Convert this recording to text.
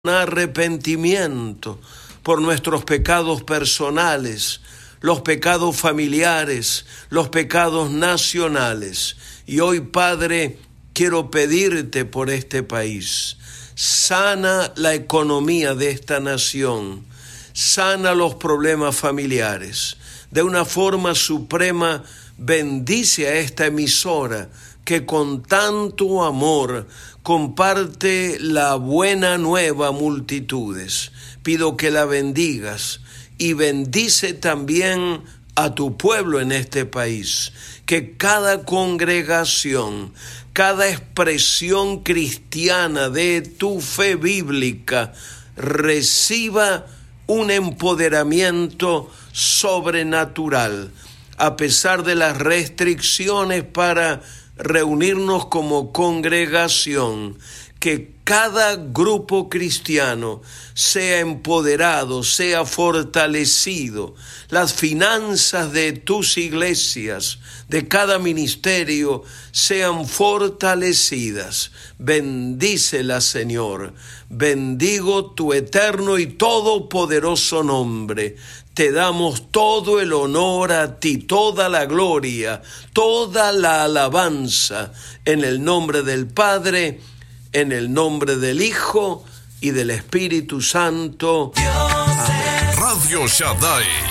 arrepentimiento por nuestros pecados personales, los pecados familiares, los pecados nacionales. Y hoy, Padre, quiero pedirte por este país. Sana la economía de esta nación, sana los problemas familiares. De una forma suprema, bendice a esta emisora que con tanto amor comparte la buena nueva a multitudes. Pido que la bendigas y bendice también a tu pueblo en este país, que cada congregación, cada expresión cristiana de tu fe bíblica reciba un empoderamiento sobrenatural, a pesar de las restricciones para reunirnos como congregación, que cada grupo cristiano sea empoderado, sea fortalecido, las finanzas de tus iglesias, de cada ministerio, sean fortalecidas. Bendícela, Señor. Bendigo tu eterno y todopoderoso nombre. Te damos todo el honor a ti, toda la gloria, toda la alabanza, en el nombre del Padre, en el nombre del Hijo y del Espíritu Santo. Radio Shaddai